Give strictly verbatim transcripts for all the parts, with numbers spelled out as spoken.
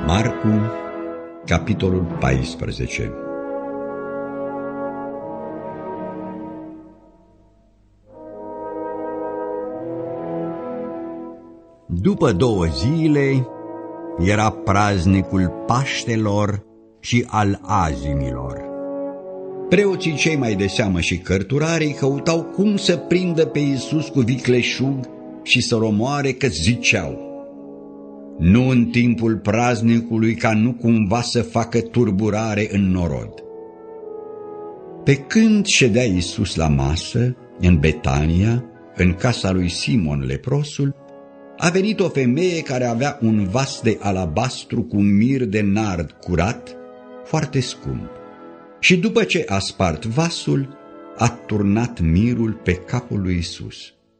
Marcu, capitolul paisprezece. După două zile era praznicul Paștelor și al Azimilor. Preoții cei mai de seamă și cărturarii căutau cum să prindă pe Iisus cu vicleșug și să-l omoare, că ziceau: nu în timpul praznicului, ca nu cumva să facă turburare în norod. Pe când ședea Iisus la masă, în Betania, în casa lui Simon leprosul, a venit o femeie care avea un vas de alabastru cu mir de nard curat, foarte scump, și după ce a spart vasul, a turnat mirul pe capul lui Iisus.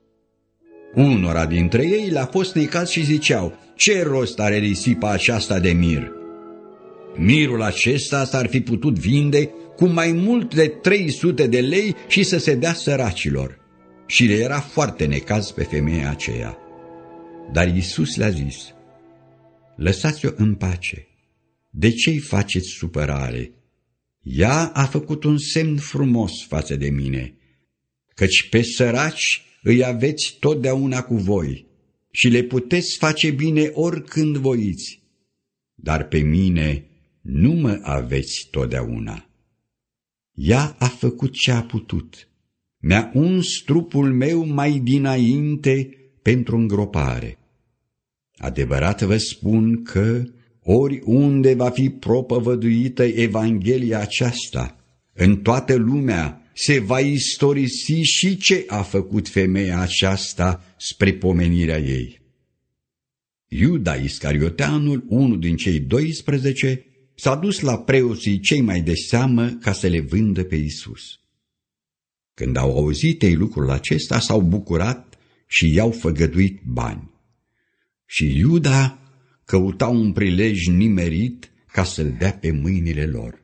Unora dintre ei le-a fost necaz și ziceau: ce rost are risipa aceasta de mir? Mirul acesta s-ar fi putut vinde cu mai mult de trei sute de lei și să se dea săracilor. Și le era foarte necaz pe femeia aceea. Dar Iisus le-a zis: lăsați-o în pace, de ce-i faceți supărare? Ea a făcut un semn frumos față de mine, căci pe săraci îi aveți totdeauna cu voi și le puteți face bine oricând voiți, dar pe mine nu mă aveți totdeauna. Ea a făcut ce a putut, mi-a uns trupul meu mai dinainte pentru îngropare. Adevărat vă spun că oriunde va fi propovăduită Evanghelia aceasta, în toată lumea se va istorisi și ce a făcut femeia aceasta spre pomenirea ei. Iuda Iscarioteanul, unul din cei doisprezece, s-a dus la preoții cei mai de seamă ca să le vândă pe Iisus. Când au auzit ei lucrul acesta, s-au bucurat și i-au făgăduit bani. Și Iuda căuta un prilej nimerit ca să-l dea pe mâinile lor.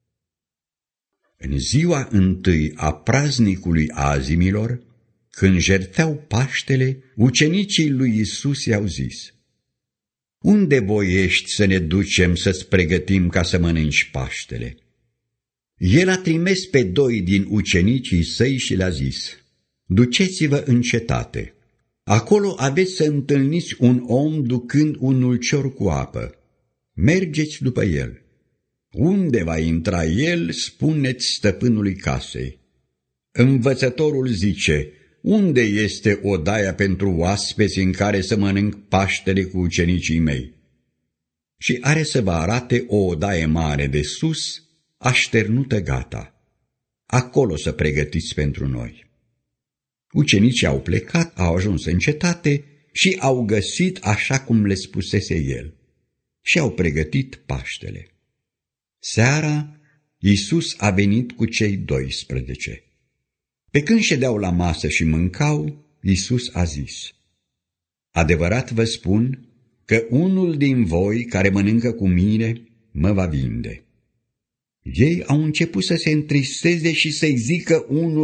În ziua întâi a praznicului Azimilor, când jertfeau Paștele, ucenicii lui Iisus i-au zis: unde voiești să ne ducem să-ți pregătim ca să mănânci Paștele? El a trimis pe doi din ucenicii săi și le-a zis: duceți-vă în cetate. Acolo aveți să întâlniți un om ducând un ulcior cu apă. Mergeți după el. Unde va intra el, spuneți stăpânului casei: învățătorul zice, unde este odaia pentru oaspeți în care să mănânc Paștele cu ucenicii mei? Și are să vă arate o odaie mare de sus, așternută gata. Acolo să pregătiți pentru noi. Ucenicii au plecat, au ajuns în cetate și au găsit așa cum le spusese el și au pregătit Paștele. Seara, Iisus a venit cu cei doisprezece. Pe când ședeau la masă și mâncau, Iisus a zis: adevărat vă spun că unul din voi care mănâncă cu mine mă va vinde. Ei au început să se întristeze și să-i zică unul